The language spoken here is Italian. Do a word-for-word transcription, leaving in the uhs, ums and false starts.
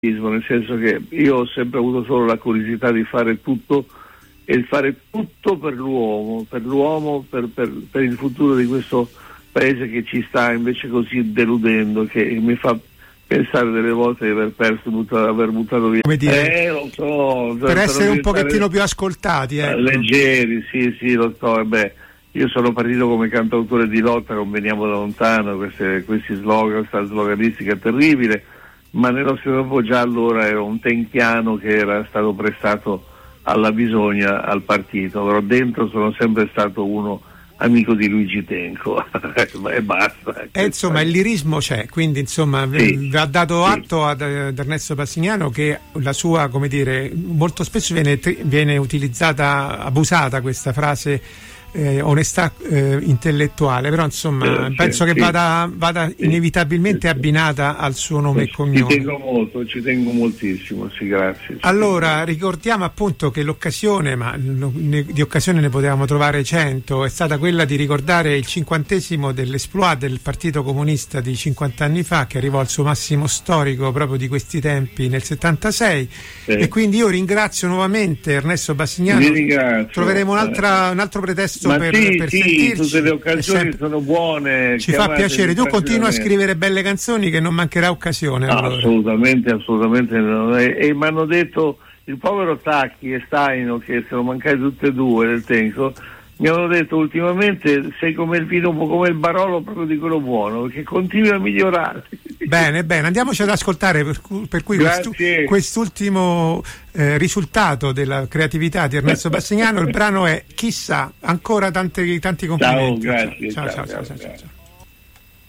nel senso che io ho sempre avuto solo la curiosità di fare tutto e il fare tutto per l'uomo, per l'uomo, per, per, per il futuro di questo paese che ci sta invece così deludendo, che mi fa pensare delle volte di aver perso, buttato, aver buttato via. Come dire, eh, lo so, per essere un pochettino più ascoltati, ecco. Leggeri, sì, sì, lo so, e beh, io sono partito come cantautore di lotta, non veniamo da lontano, queste, questi slogan, questa sloganistica terribile, ma nello stesso tempo già allora ero un tenchiano che era stato prestato alla bisogna al partito, però dentro sono sempre stato uno amico di Luigi Tenco e basta. E insomma il lirismo c'è, quindi insomma sì, ha dato sì. atto ad, ad Ernesto Passignano che la sua, come dire, molto spesso viene, viene utilizzata, abusata questa frase Eh, onestà eh, intellettuale, però insomma eh, penso sì, che vada, vada sì, inevitabilmente sì, abbinata al suo nome sì, e cognome. Ci tengo molto, ci tengo moltissimo, sì, grazie. Allora ricordiamo appunto che l'occasione, ma di occasione ne potevamo trovare cento, è stata quella di ricordare il cinquantesimo dell'esploit del Partito Comunista di cinquanta anni fa, che arrivò al suo massimo storico proprio di questi tempi nel settantasei, sì. E quindi io ringrazio nuovamente Ernesto Passignano. Troveremo un'altra, un altro pretesto Ma per, sì, per sì, sentirci. tutte le occasioni sempre, sono buone. Ci fa piacere, tu continua a scrivere belle canzoni che non mancherà occasione. No, allora. Assolutamente, assolutamente no. E, e mi hanno detto il povero Tacchi e Staino, che sono mancati tutte e due nel tempo, mi hanno detto ultimamente sei come il vino, un po' come il Barolo, proprio di quello buono, perché continua a migliorare. Bene, bene, andiamoci ad ascoltare, per, per cui questo, quest'ultimo eh, risultato della creatività di Ernesto Passignano, il brano è Chissà, ancora tanti, tanti complimenti. Ciao, grazie. Ciao, ciao, ciao, ciao, ciao, ciao, ciao, ciao.